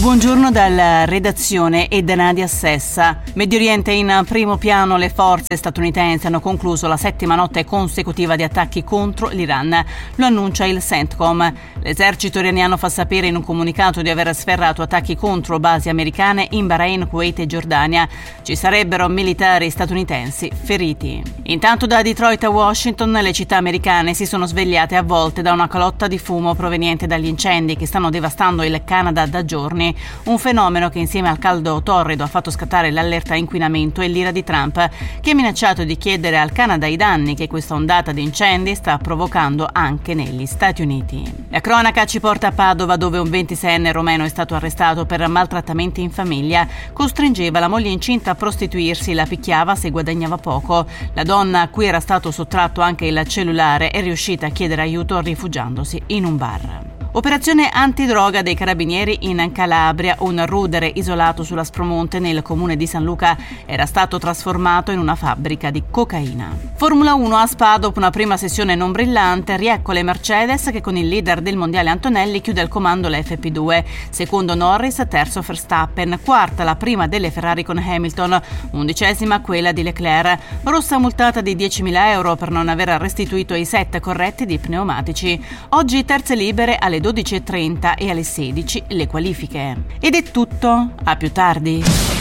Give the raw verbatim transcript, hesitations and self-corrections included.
Buongiorno dalla redazione e da Nadia Sessa. Medio Oriente in primo piano, le forze statunitensi hanno concluso la settima notte consecutiva di attacchi contro l'Iran. Lo annuncia il CENTCOM. L'esercito iraniano fa sapere in un comunicato di aver sferrato attacchi contro basi americane in Bahrain, Kuwait e Giordania. Ci sarebbero militari statunitensi feriti. Intanto da Detroit a Washington le città americane si sono svegliate avvolte da una calotta di fumo proveniente dagli incendi che stanno devastando il Canada da giorni. Un fenomeno che insieme al caldo torrido ha fatto scattare l'allerta inquinamento e l'ira di Trump, che ha minacciato di chiedere al Canada i danni che questa ondata di incendi sta provocando anche negli Stati Uniti. La cronaca ci porta a Padova, dove un ventiseienne romeno è stato arrestato per maltrattamenti in famiglia. Costringeva la moglie incinta a prostituirsi, la picchiava se guadagnava poco. La donna, a cui era stato sottratto anche il cellulare, è riuscita a chiedere aiuto rifugiandosi in un bar. Operazione antidroga dei carabinieri in Calabria. Un rudere isolato sull'Aspromonte nel comune di San Luca era stato trasformato in una fabbrica di cocaina. Formula uno a Spa, dopo una prima sessione non brillante, rieccole Mercedes che con il leader del mondiale Antonelli chiude al comando la F P due. Secondo Norris, terzo Verstappen, quarta la prima delle Ferrari con Hamilton, undicesima quella di Leclerc. Rossa multata di diecimila euro per non aver restituito i set corretti di pneumatici. Oggi terze libere alle dodici e trenta e alle sedici le qualifiche. Ed è tutto, a più tardi.